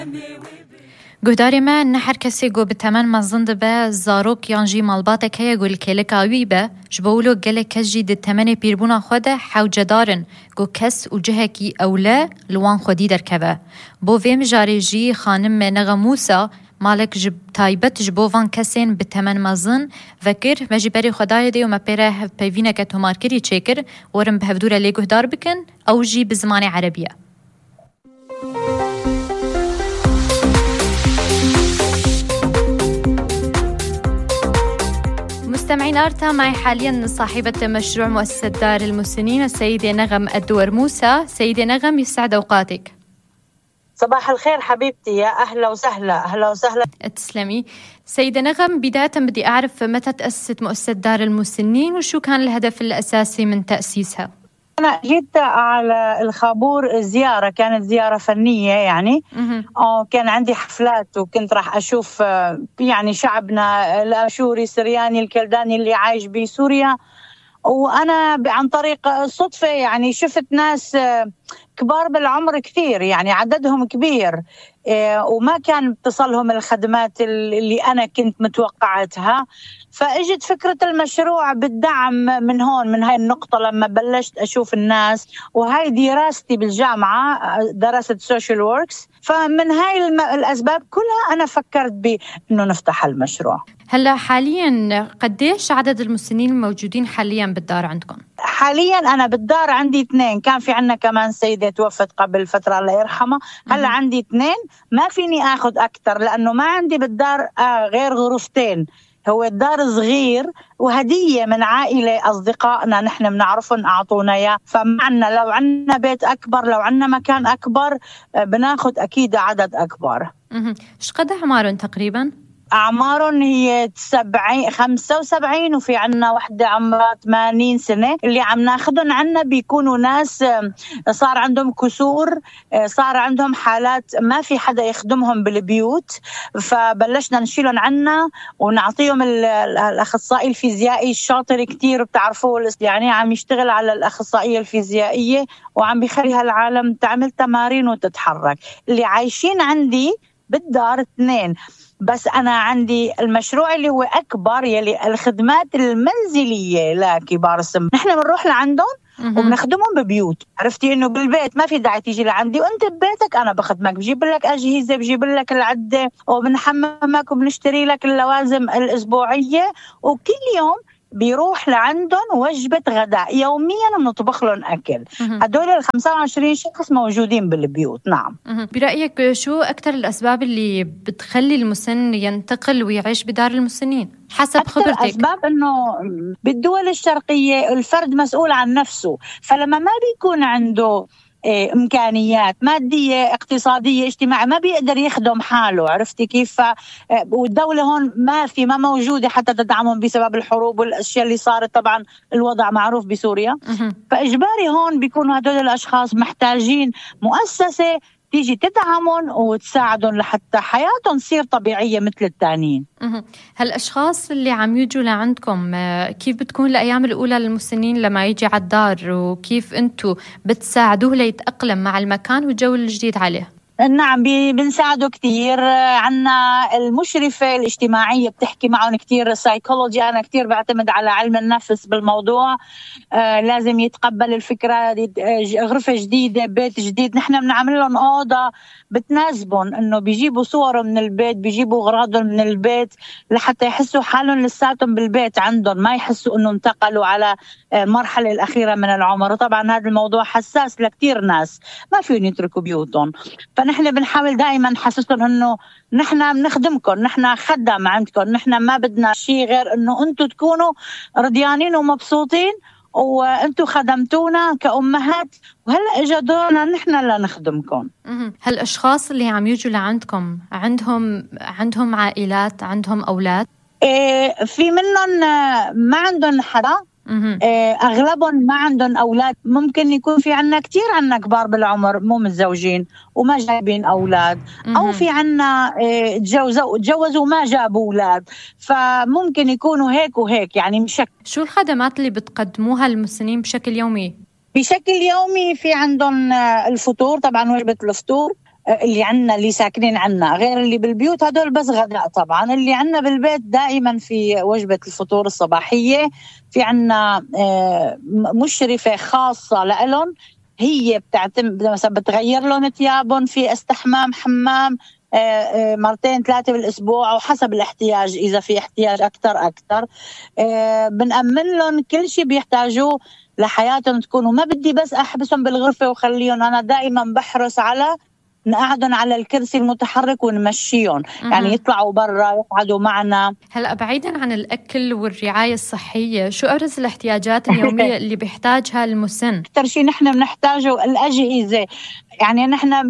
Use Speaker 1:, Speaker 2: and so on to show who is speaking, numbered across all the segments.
Speaker 1: گهداری ما نحر کسی گو بتمن مزند به زاروک یانجی مالبات که گل کل کاوی به جبولو گل کجی د تمن پیربونا خود حوجه دارن گو کس و جه کی اوله لوان خودی در کبه بو ویم جاریجی خانم نغموسا مالک جب تایبت جبو وان کسین بتمن مزن وکر مجبری خدای دی و مپره پیوینه که تومار کری چکر ورم به هفدور لی گهدار بکن او جی بزمان عربیه. مستمعين أرتا معي حاليا صاحبة مشروع مؤسسة دار المسنين السيدة نغم الدور موسى. سيدة نغم يسعد أوقاتك.
Speaker 2: صباح الخير حبيبتي، يا أهلا وسهلا. أهلا وسهلا.
Speaker 1: تسلمي. سيدة نغم، بداية بدي أعرف متى تأسست مؤسسة دار المسنين وشو كان الهدف الأساسي من تأسيسها؟
Speaker 2: أنا جيت على الخابور زيارة، كانت زيارة فنية يعني. كان عندي حفلات وكنت راح أشوف يعني شعبنا الآشوري السرياني الكلداني اللي عايش بسوريا، وأنا عن طريق الصدفة يعني شفت ناس كبار بالعمر كثير، يعني عددهم كبير، وما كان بتصلهم الخدمات اللي أنا كنت متوقعتها. فاجت فكرة المشروع بالدعم من هون، من هاي النقطة لما بلشت أشوف الناس، وهاي دراستي بالجامعة درست سوشيال ووركس، فمن هاي الأسباب كلها أنا فكرت بأنه نفتح المشروع.
Speaker 1: هلا حاليا قديش عدد المسنين الموجودين حاليا بالدار عندكم؟
Speaker 2: حاليا أنا بالدار عندي 2، كان في عنا كمان سيدة توفت قبل فترة الله يرحمها. هلا عندي 2، ما فيني أخذ أكتر لأنه ما عندي بالدار غير غرفتين. هو الدار صغير وهدية من عائلة أصدقائنا نحن بنعرفهم أعطونا إياه، فمعنا لو عنا بيت أكبر، لو عنا مكان أكبر بناخد أكيد عدد أكبر.
Speaker 1: إيش قد أعمارهم تقريباً؟
Speaker 2: أعمارهم هي 75، وفي عنا وحدة عمرها 80 سنة. اللي عم ناخدهم عنا بيكونوا ناس صار عندهم كسور، صار عندهم حالات ما في حدا يخدمهم بالبيوت، فبلشنا نشيلهم عنا ونعطيهم الأخصائي الفيزيائي الشاطر كتير بتعرفوه، يعني عم يشتغل على الأخصائية الفيزيائية وعم بيخليها العالم تعمل تمارين وتتحرك. اللي عايشين عندي بالدار 2 بس. أنا عندي المشروع اللي هو أكبر، يلي الخدمات المنزلية لكبار السن، نحن بنروح لعندهم وبنخدمهم ببيوت. عرفتي إنه بالبيت ما في داعي تيجي لعندي، وأنت ببيتك أنا بخدمك، بجيب لك أجهزة، بجيب لك العدة، وبنحممك وبنشتري لك اللوازم الأسبوعية، وكل يوم بيروح لعندهم وجبة غداء يوميا ونطبخ لهم أكل. هدول 25 شخص موجودين بالبيوت. نعم.
Speaker 1: برأيك شو أكتر الأسباب اللي بتخلي المسن ينتقل ويعيش بدار المسنين حسب خبرتك؟
Speaker 2: أكتر أسباب إنه بالدول الشرقية الفرد مسؤول عن نفسه، فلما ما بيكون عنده إمكانيات مادية اقتصادية اجتماعية ما بيقدر يخدم حاله. عرفتي كيف؟ والدولة هون ما موجودة حتى تدعمهم بسبب الحروب والأشياء اللي صارت. طبعا الوضع معروف بسوريا، فإجباري هون بيكونوا هدول الأشخاص محتاجين مؤسسة تيجي تدعمهم وتساعدهم لحتى حياتهم تصير طبيعية مثل التانيين.
Speaker 1: هالأشخاص اللي عم يجوا لعندكم كيف بتكون الأيام الأولى للمسنين لما يجي على الدار، وكيف أنتوا بتساعدوه ليتأقلم مع المكان والجو الجديد عليه؟
Speaker 2: نعم بنساعده كتير. عنا المشرفة الاجتماعية بتحكي معهم كتير سايكولوجي. أنا كتير بعتمد على علم النفس بالموضوع. لازم يتقبل الفكرة، غرفة جديدة، بيت جديد، نحن بنعمل لهم أوضة بتناسبهم، إنه بيجيبوا صورهم من البيت، بيجيبوا أغراضهم من البيت لحتى يحسوا حالهم لساتهم بالبيت عندهم، ما يحسوا إنه انتقلوا على المرحلة الأخيرة من العمر. وطبعا هذا الموضوع حساس لكتير ناس ما فيهم يتركوا بيوتهم، فنحن بنحاول دائما نحسسهم إنه نحن بنخدمكم، نحن خدام عندكم، نحن ما بدنا شيء غير إنه أنتوا تكونوا رضيانين ومبسوطين، وأنتوا خدمتونا كأمهات، وهلأ إجا دورنا نحن لنخدمكم.
Speaker 1: هالأشخاص اللي عم يجوا لعندكم عندهم عائلات، عندهم أولاد؟
Speaker 2: في منهم ما عندهم حدا، أغلبهم ما عندهم أولاد. ممكن يكون في عنا كتير عنا كبار بالعمر مو متزوجين وما جايبين أولاد، أو في عنا تجوزوا وما جابوا أولاد، فممكن يكونوا هيك وهيك يعني مشكل.
Speaker 1: شو الخدمات اللي بتقدموها للمسنين بشكل يومي؟
Speaker 2: بشكل يومي في عندهم الفطور، طبعا وجبة الفطور، اللي عنا اللي ساكنين عنا، غير اللي بالبيوت هدول بس غداء. طبعا اللي عنا بالبيت دائما في وجبة الفطور الصباحية في عنا مشرفة خاصة لهم، هي بتعتمد مثلا بتغير لهم ثيابهم في استحمام حمام مرتين 3 بالأسبوع أو حسب الاحتياج، إذا في احتياج أكتر بنأمن لهم كل شيء بيحتاجوه لحياتهم تكون. وما بدي بس أحبسهم بالغرفة وخليهم، أنا دائما بحرص على نقعدهم على الكرسي المتحرك ونمشيهم، يعني يطلعوا برا يقعدوا معنا.
Speaker 1: هلأ بعيدا عن الأكل والرعاية الصحية، شو أبرز الاحتياجات اليومية اللي بيحتاجها المسن؟
Speaker 2: أكثر شيء نحن بنحتاجه الأجهزة. يعني نحن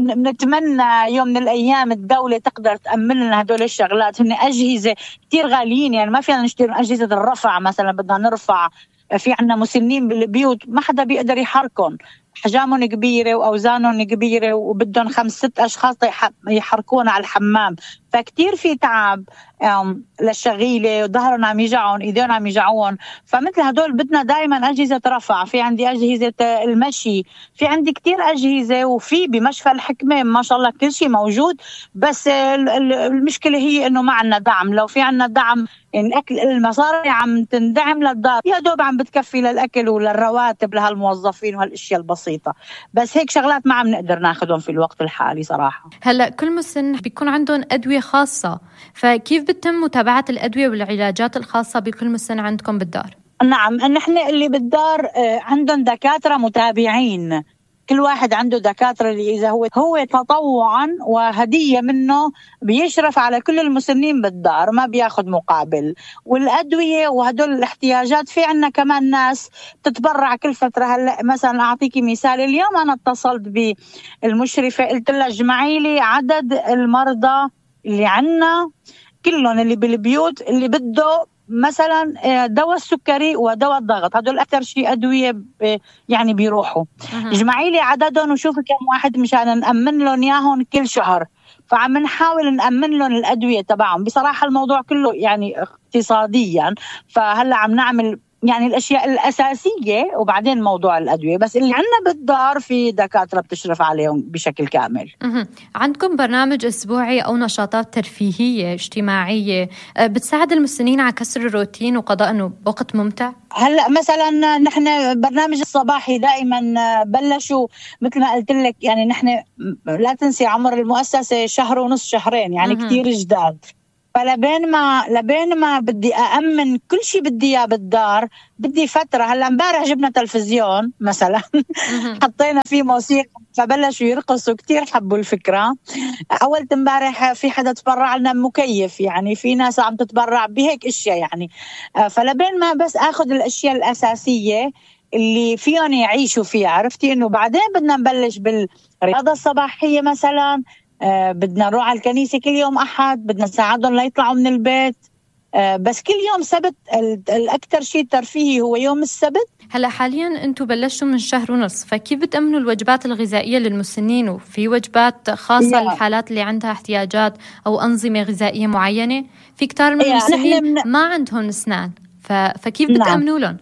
Speaker 2: بنتمنى يوم من الأيام الدولة تقدر تأمن لنا هدول الشغلات. هن أجهزة كتير غاليين، يعني ما فينا نشتري أجهزة الرفع مثلا، بدنا نرفع في عنا مسنين بالبيوت ما حدا بيقدر يحركهم، حجامهم كبيرة وأوزانهم كبيرة وبدهم 5-6 أشخاص يحركون على الحمام، فكتير في تعب للشغيلة، وظهرهم عم يجعون، إيديهم عم يجعون. فمثل هدول بدنا دائما أجهزة رفع. في عندي أجهزة المشي، في عندي كتير أجهزة، وفي بمشفى الحكمة ما شاء الله كل شيء موجود. بس المشكلة هي إنه ما عنا دعم. لو في عنا دعم، الأكل المصاري عم تندعم للدار يا دوب عم بتكفي للأكل وللرواتب لهالموظفين وهالأشياء البسيطة، بس هيك شغلات ما عم نقدر ناخدهم في الوقت الحالي صراحة.
Speaker 1: هلأ كل مسن بيكون عندهم أدوية خاصة، فكيف بتم متابعة الأدوية والعلاجات الخاصة بكل مسن عندكم بالدار؟
Speaker 2: نعم، نحن اللي بالدار عندهم دكاترة متابعين، كل واحد عنده دكاترة اللي إذا هو تطوعا وهدية منه بيشرف على كل المسنين بالدار، ما بياخد مقابل. والأدوية وهدول الاحتياجات في عنا كمان ناس تتبرع كل فترة. هلأ مثلا أعطيكي مثال، اليوم أنا اتصلت بالمشرفة قلت لها اجمعي لي عدد المرضى اللي عنا كلهم اللي بالبيوت اللي بده مثلا دواء السكري ودواء الضغط، هدول أكثر شيء أدوية يعني بيروحوا. اجمعي لي عددهم وشوفي كم واحد مشان نأمن لهم إياهم كل شهر. فعم نحاول نأمن لهم الأدوية تبعهم. بصراحة الموضوع كله يعني اقتصاديا، فهلا عم نعمل يعني الأشياء الأساسية وبعدين موضوع الأدوية. بس اللي عنا بالدار في دكاترة بتشرف عليهم بشكل كامل.
Speaker 1: عندكم برنامج أسبوعي أو نشاطات ترفيهية اجتماعية بتساعد المسنين على كسر الروتين وقضاء إنه وقت ممتع؟
Speaker 2: هلأ مثلا نحن برنامج الصباحي دائما بلشوا مثل ما قلت لك، يعني نحن لا تنسي عمر المؤسسة 1.5 شهر 2 يعني كتير جداد. فلبين ما بدي أأمن كل شيء بدي إياه بالدار بدي فترة. هلا امبارح جبنا تلفزيون مثلا حطينا فيه موسيقى فبلشوا يرقصوا، كتير حبوا الفكرة. أول امبارح في حدا تبرع لنا مكيف، يعني في ناس عم تتبرع بهيك اشياء يعني. فلبين ما بس اخذ الاشياء الأساسية اللي فيهم يعيشوا فيها، عرفتي انه بعدين بدنا نبلش بالرياضة الصباحية مثلا. بدنا نروح على الكنيسة كل يوم أحد، بدنا نساعدهم ليطلعوا من البيت. بس كل يوم سبت الأكثر شيء ترفيهي هو يوم السبت.
Speaker 1: هلا حاليا أنتم بلشتوا من 1.5 شهر، فكيف بتأمنوا الوجبات الغذائية للمسنين؟ وفي وجبات خاصة للحالات اللي عندها احتياجات أو أنظمة غذائية معينة؟ في كتار من المسنين ما عندهم أسنان، فكيف بتأمنوا لهم؟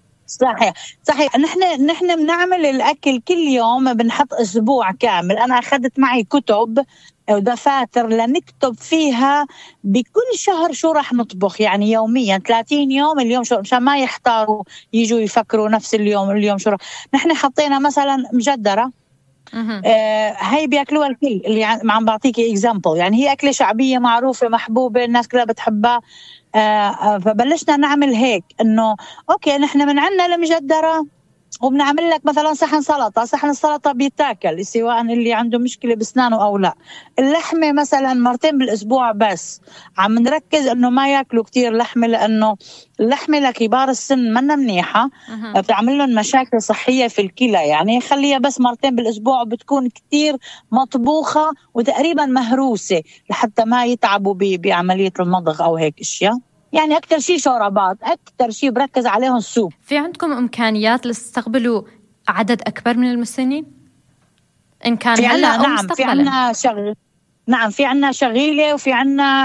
Speaker 2: صحيح. نحن بنعمل الأكل كل يوم، بنحط أسبوع كامل. أنا أخذت معي كتب ودفاتر لنكتب فيها بكل شهر شو رح نطبخ، يعني يوميا 30 يوم اليوم شو، مشان ما يحتاروا يجوا يفكروا نفس اليوم شو. نحن حطينا مثلا مجدرة، هاي بياكلوها الكل. اللي عم بعطيكي اكزامبل، يعني هي أكلة شعبية معروفة محبوبة الناس كلها بتحبها. فبلشنا نعمل هيك انه اوكي نحن من عنا المجدرة وبنعمل لك مثلا صحن السلطة بيتاكل سواء اللي عنده مشكلة بسنانه أو لا. اللحمة مثلا 2 بالأسبوع بس، عم نركز أنه ما يأكلوا كتير لحمة، لأنه اللحمة لكبار السن منا منيحة، بتعمل لهم مشاكل صحية في الكلى. يعني خليها بس 2 بالأسبوع، بتكون كتير مطبوخة وتقريبا مهروسة لحتى ما يتعبوا بعملية المضغ أو هيك أشياء. يعني أكتر شيء شوربات، أكتر شيء بركز عليهم السوب.
Speaker 1: في عندكم إمكانيات لتستقبلوا عدد أكبر من المسنين؟ إن كان هلا أو مستقبلا؟
Speaker 2: في عنا شغيلة وفي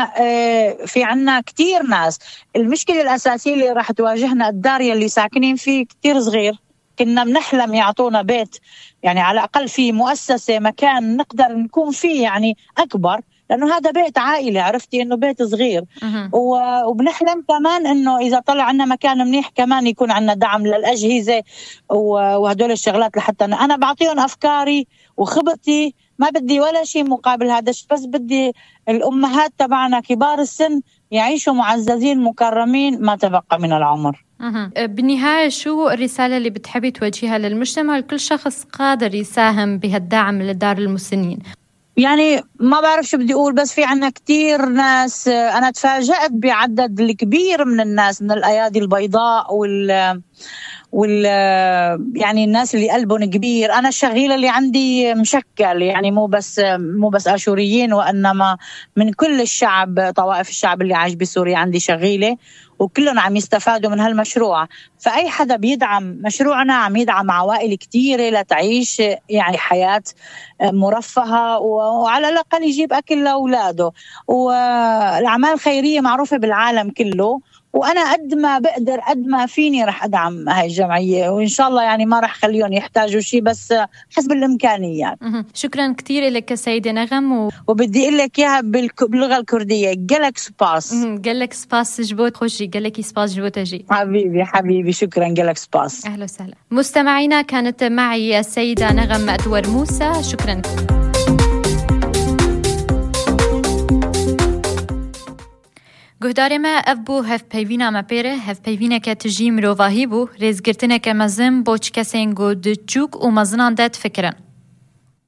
Speaker 2: عنا كتير ناس. المشكلة الأساسية اللي راح تواجهنا الدار اللي ساكنين فيه كتير صغير، كنا بنحلم يعطونا بيت، يعني على الأقل في مؤسسة مكان نقدر نكون فيه يعني أكبر، لأنه هذا بيت عائلة، عرفتي إنه بيت صغير. وبنحلم كمان إنه إذا طلع عنا مكان منيح كمان يكون عنا دعم للأجهزة وهدول الشغلات، لحتى أنا بعطيهم أفكاري وخبرتي، ما بدي ولا شيء مقابل هذا الشيء، بس بدي الأمهات تبعنا كبار السن يعيشوا معززين مكرمين ما تبقى من العمر.
Speaker 1: بالنهاية شو الرسالة اللي بتحبي توجهها للمجتمع لكل شخص قادر يساهم بهالدعم لدار المسنين؟
Speaker 2: يعني ما بعرف شو بدي أقول، بس في عنا كتير ناس، أنا تفاجأت بعدد الكبير من الناس، من الأيادي البيضاء يعني الناس اللي قلبهم كبير. أنا الشغيلة اللي عندي مشكل، يعني مو بس آشوريين، وإنما من كل الشعب، طوائف الشعب اللي عايش بسوريا عندي شغيلة، وكلهم عم يستفادوا من هالمشروع. فأي حدا بيدعم مشروعنا عم يدعم عوائل كتيرة لتعيش يعني حياة مرفهة، وعلى الأقل يجيب أكل لأولاده. والأعمال الخيرية معروفة بالعالم كله، وأنا قد ما بقدر قد ما فيني رح أدعم هاي الجمعية، وإن شاء الله يعني ما رح خليهم يحتاجوا شيء، بس حسب الإمكانيات.
Speaker 1: شكرا كتير لك سيدة نغم
Speaker 2: وبدي أقول لك إياها باللغة الكردية، جلك سباس.
Speaker 1: جلك سباس جبوت خوشي، جلك سباس جبوت جي
Speaker 2: حبيبي شكرا، جلك سباس.
Speaker 1: أهلا وسهلا. مستمعينا، كانت معي السيدة نغم أدور موسى، شكرا. گهدارما اف بو هف پیوینا مپیره هف پیوینا که تجی مروواهی بو ریزگرتنه که مزم بوچ کسین گو دچوک و مزنان داد فکرن.